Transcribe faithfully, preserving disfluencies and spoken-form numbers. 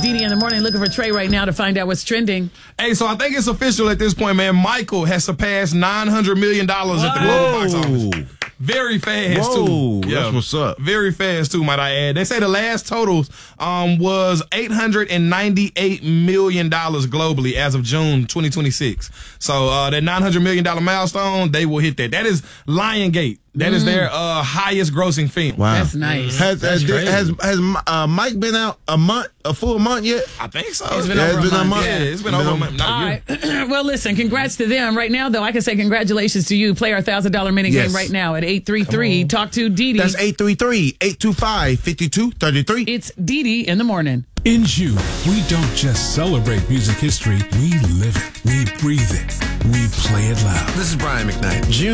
Didi in the morning, looking for Trey right now to find out what's trending. Hey, so I think it's official at this point, man. Michael has surpassed nine hundred million dollars at the global box office. Very fast, Whoa, too. that's what's up. Very fast, too, might I add. They say the last totals um, was eight hundred ninety-eight million dollars globally as of June twenty twenty-six. So uh, that nine hundred million dollars milestone, they will hit that. That is Lionsgate. That is their uh, highest grossing film. Wow. That's nice. Has, That's has, crazy. has, has uh, Mike been out a month, a full month yet? I think so. It's been Yeah, over it's been a a month. month. Yeah, it's been It's over been a month. All Not a right. year. Well, listen, congrats to them. Right now, though, I can say congratulations to you. Play our one thousand dollars mini Yes. game right now at eight three three. Talk to Didi. That's eight three three, eight two five, five two three three. It's Didi in the morning. In June, we don't just celebrate music history, we live it, we breathe it, we play it loud. This is Brian McKnight. June